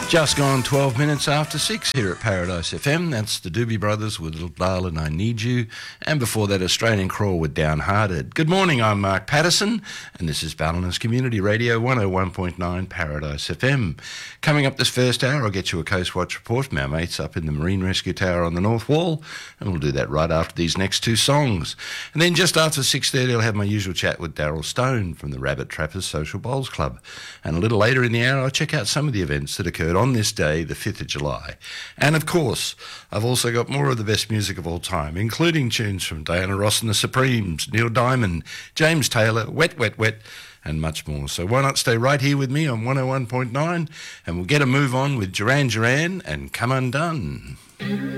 Just gone 12 minutes after 6 here at Paradise FM. That's the Doobie Brothers with Little Darlin' I Need You. And before that, Australian Crawl with Downhearted. Good morning, I'm Mark Patterson, and this is Ballina's Community Radio 101.9 Paradise FM. Coming up this first hour, I'll get you a Coast Watch report from our mates up in the Marine Rescue Tower on the North Wall, and we'll do that right after these next two songs. And then just after 6:30, I'll have my usual chat with Daryl Stone from the Rabbit Trappers Social Bowls Club. And a little later in the hour, I'll check out some of the events that occurred on this day, the 5th of July. And of course, I've also got more of the best music of all time, including tunes from Diana Ross and the Supremes, Neil Diamond, James Taylor, Wet, Wet, Wet, and much more. So why not stay right here with me on 101.9 and we'll get a move on with Duran Duran and Come Undone.